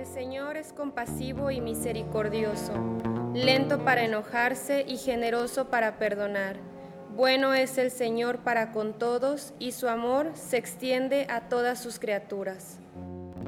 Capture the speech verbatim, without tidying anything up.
Señor es compasivo y misericordioso, lento para enojarse y generoso para perdonar. Bueno es el Señor para con todos, y su amor se extiende a todas sus criaturas.